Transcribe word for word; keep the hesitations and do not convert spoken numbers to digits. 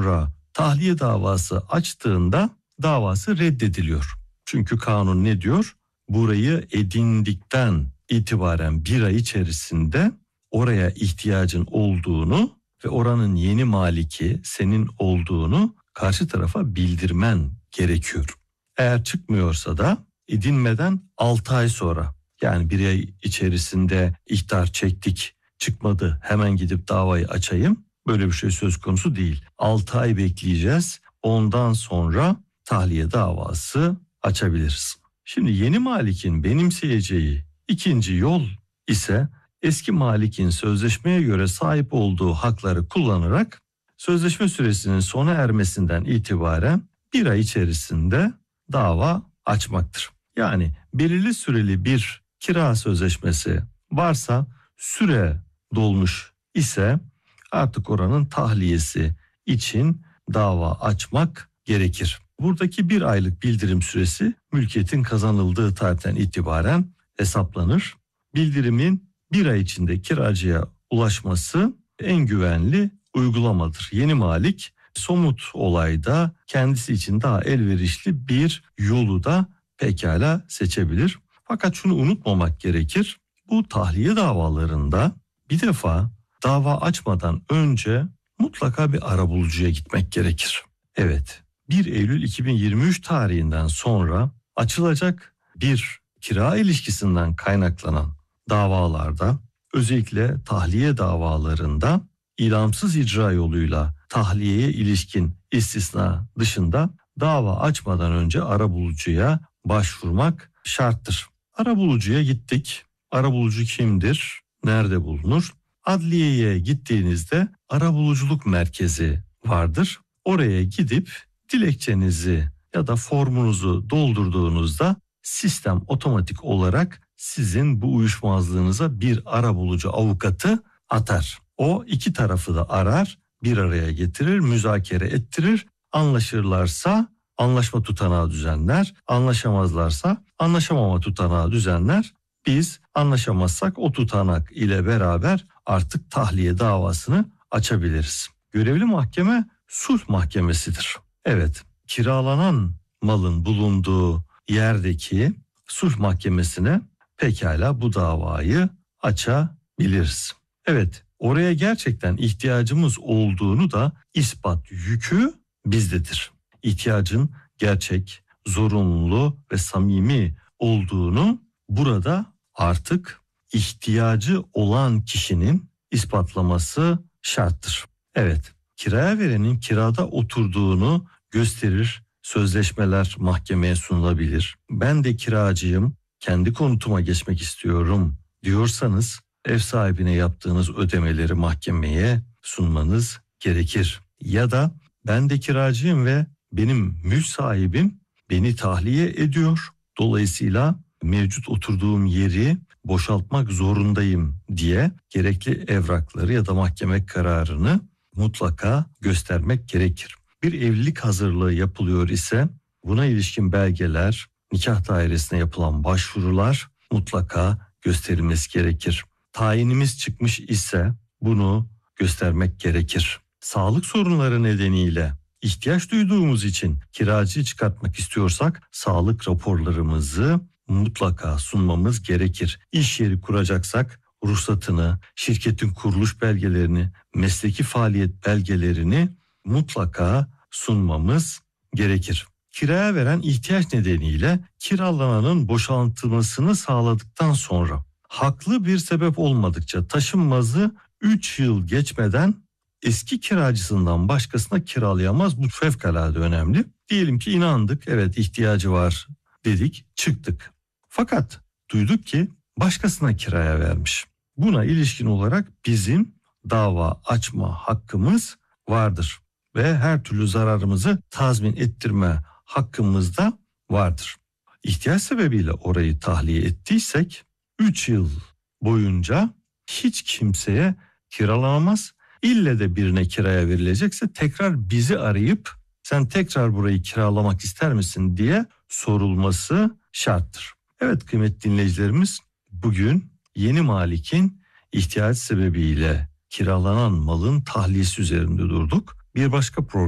sonra tahliye davası açtığında davası reddediliyor. Çünkü kanun ne diyor? Burayı edindikten itibaren bir ay içerisinde oraya ihtiyacın olduğunu ve oranın yeni maliki senin olduğunu karşı tarafa bildirmen gerekiyor. Eğer çıkmıyorsa da edinmeden altı ay sonra, yani bir ay içerisinde ihtar çektik, çıkmadı, hemen gidip davayı açayım, böyle bir şey söz konusu değil. altı ay bekleyeceğiz, ondan sonra tahliye davası açabiliriz. Şimdi yeni malikin benimseyeceği ikinci yol ise eski malikin sözleşmeye göre sahip olduğu hakları kullanarak sözleşme süresinin sona ermesinden itibaren bir ay içerisinde dava açmaktır. Yani belirli süreli bir kira sözleşmesi varsa, süre dolmuş ise artık oranın tahliyesi için dava açmak gerekir. Buradaki bir aylık bildirim süresi mülkiyetin kazanıldığı tarihten itibaren hesaplanır. Bildirimin bir ay içinde kiracıya ulaşması en güvenli uygulamadır. Yeni malik somut olayda kendisi için daha elverişli bir yolu da pekala seçebilir. Fakat şunu unutmamak gerekir. Bu tahliye davalarında bir defa dava açmadan önce mutlaka bir arabulucuya gitmek gerekir. Evet, bir Eylül iki bin yirmi üç tarihinden sonra açılacak bir kira ilişkisinden kaynaklanan davalarda, özellikle tahliye davalarında ilamsız icra yoluyla tahliyeye ilişkin istisna dışında dava açmadan önce arabulucuya başvurmak şarttır. Arabulucuya gittik. Arabulucu kimdir? Nerede bulunur? Adliyeye gittiğinizde arabuluculuk merkezi vardır. Oraya gidip dilekçenizi ya da formunuzu doldurduğunuzda sistem otomatik olarak sizin bu uyuşmazlığınıza bir arabulucu avukatı atar. O iki tarafı da arar, bir araya getirir, müzakere ettirir. Anlaşırlarsa anlaşma tutanağı düzenler, anlaşamazlarsa anlaşamama tutanağı düzenler. Biz anlaşamazsak o tutanak ile beraber artık tahliye davasını açabiliriz. Görevli mahkeme sulh mahkemesidir. Evet, kiralanan malın bulunduğu yerdeki sulh mahkemesine pekala bu davayı açabiliriz. Evet, oraya gerçekten ihtiyacımız olduğunu da ispat yükü bizdedir. İhtiyacın gerçek, zorunlu ve samimi olduğunu burada artık ihtiyacı olan kişinin ispatlaması şarttır. Evet, kiraya verenin kirada oturduğunu gösterir, sözleşmeler mahkemeye sunulabilir. Ben de kiracıyım, kendi konutuma geçmek istiyorum diyorsanız ev sahibine yaptığınız ödemeleri mahkemeye sunmanız gerekir. Ya da ben de kiracıyım ve benim mülk sahibim beni tahliye ediyor. Dolayısıyla mevcut oturduğum yeri boşaltmak zorundayım diye gerekli evrakları ya da mahkeme kararını mutlaka göstermek gerekir. Bir evlilik hazırlığı yapılıyor ise buna ilişkin belgeler, nikah dairesine yapılan başvurular mutlaka gösterilmesi gerekir. Tayinimiz çıkmış ise bunu göstermek gerekir. Sağlık sorunları nedeniyle ihtiyaç duyduğumuz için kiracıyı çıkartmak istiyorsak sağlık raporlarımızı mutlaka sunmamız gerekir. İş yeri kuracaksak ruhsatını, şirketin kuruluş belgelerini, mesleki faaliyet belgelerini mutlaka sunmamız gerekir. Kiraya veren ihtiyaç nedeniyle kiralananın boşaltılmasını sağladıktan sonra haklı bir sebep olmadıkça taşınmazı üç yıl geçmeden eski kiracısından başkasına kiralayamaz. Bu fevkalade önemli. Diyelim ki inandık, evet ihtiyacı var dedik, çıktık. Fakat duyduk ki başkasına kiraya vermiş. Buna ilişkin olarak bizim dava açma hakkımız vardır ve her türlü zararımızı tazmin ettirme hakkımız da vardır. İhtiyaç sebebiyle orayı tahliye ettiysek üç yıl boyunca hiç kimseye kiralanamaz. İlle de birine kiraya verilecekse tekrar bizi arayıp sen tekrar burayı kiralamak ister misin diye sorulması şarttır. Evet kıymetli dinleyicilerimiz, bugün yeni malikin ihtiyaç sebebiyle kiralanan malın tahliyesi üzerinde durduk. Bir başka program